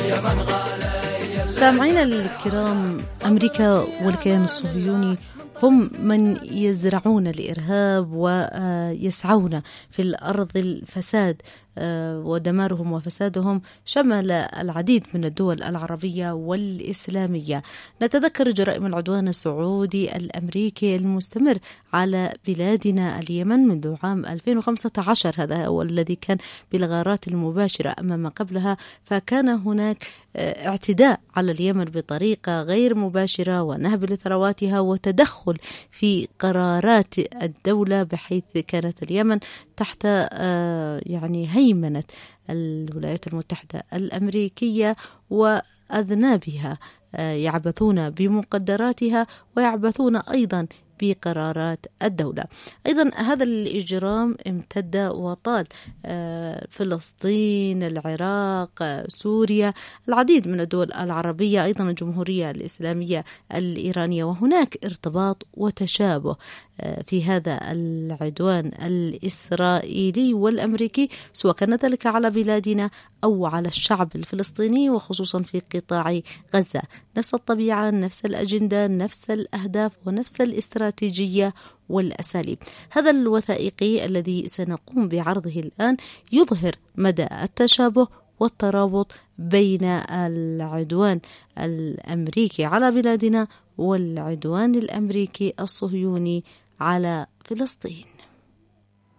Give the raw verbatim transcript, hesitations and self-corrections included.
سامعينا الكرام، أمريكا والكيان الصهيوني هم من يزرعون الإرهاب ويسعون في الأرض الفساد، ودمارهم وفسادهم شمل العديد من الدول العربية والإسلامية. نتذكر جرائم العدوان السعودي الأمريكي المستمر على بلادنا اليمن منذ عام ألفين وخمسة عشر، هذا هو الذي كان بالغارات المباشرة. أما ما قبلها فكان هناك اعتداء على اليمن بطريقة غير مباشرة ونهب لثرواتها وتدخل في قرارات الدولة، بحيث كانت اليمن تحت يعني هيمنة الولايات المتحدة الأمريكية وأذنابها يعبثون بمقدراتها ويعبثون أيضا بقرارات الدولة. أيضا هذا الإجرام امتد وطال فلسطين، العراق، سوريا، العديد من الدول العربية، أيضا الجمهورية الإسلامية الإيرانية، وهناك ارتباط وتشابه في هذا العدوان الإسرائيلي والأمريكي، سواء كان ذلك على بلادنا أو على الشعب الفلسطيني، وخصوصا في قطاع غزة. نفس الطبيعة، نفس الأجندة، نفس الأهداف ونفس الاستراتيجية والأساليب. هذا الوثائقي الذي سنقوم بعرضه الآن يظهر مدى التشابه والترابط بين العدوان الأمريكي على بلادنا والعدوان الأمريكي الصهيوني على فلسطين.